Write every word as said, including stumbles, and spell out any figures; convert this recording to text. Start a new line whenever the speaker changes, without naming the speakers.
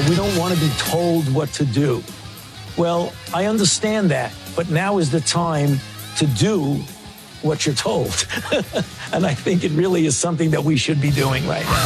we don't want to be told what to do. Well, I understand that, but now is the time to do what you're told. And I think it really is something that we should be doing right now.